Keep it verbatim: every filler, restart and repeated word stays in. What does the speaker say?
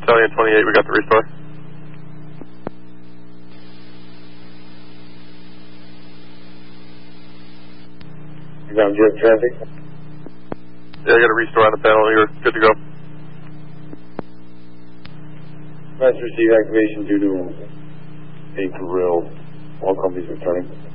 Stallion twenty-eight, we got the restore. Ground zero traffic. Yeah, I got a restore on the panel. You're good to go. Master receive activation due to a grill. All companies returning.